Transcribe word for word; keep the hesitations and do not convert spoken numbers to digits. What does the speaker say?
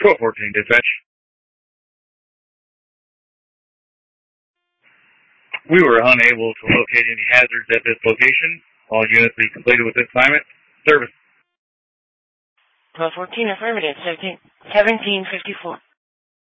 twelve fourteen, dispatch. We were unable to locate any hazards at this location. All units be completed with this assignment. Service. twelve fourteen, affirmative, seventeen fifty-four.